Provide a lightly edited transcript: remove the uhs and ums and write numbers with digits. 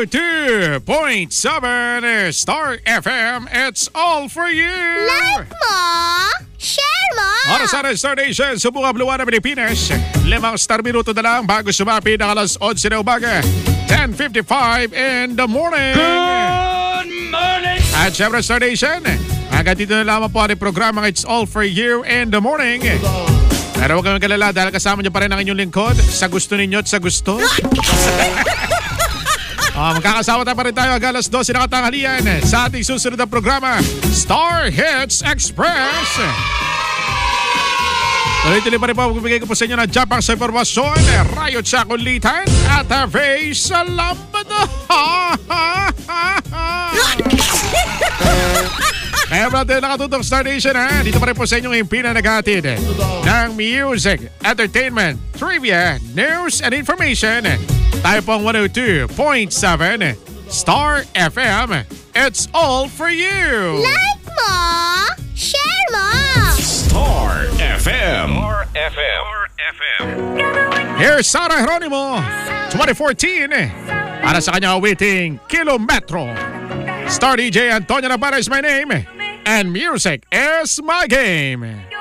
102.7 Star FM. It's all for you. Like mo, share mo. Oras sa Star Nation, Subukan Buluan ng Pilipinas. 5 star minuto na lang bago sumapit ng alas 11 na umaga. 10:55 in the morning. Good morning! At syempre Star Nation, hanggang dito na lamang po ang programa It's All For You in the morning. Pero huwag kayong kalala dahil kasama niyo pa rin ang inyong lingkod sa gusto ninyo at sa gusto. Magkakasama tayo pa rin tayo hanggang alas 12 na katanghalian sa ating susunod na programa, Star Hits Express. Tuloy-tuloy pa rin po magbibigay ko po sa inyo ng Japang sa informasyon, Rayot sa kulitan at Harvey sa lambada. Kaya ba natin nakatutok Star Nation ha? Dito pa rin po sa inyong impina nag-atid ng music, entertainment, trivia, news, and information. Tayo pong 102.7 Star FM. It's all for you. Like mo, share mo. Star FM. Star FM. Here's Sarah Geronimo, 2014, para sa kanya awiting Kilometro. Star DJ Antonio Navarra is my name, and music is my game.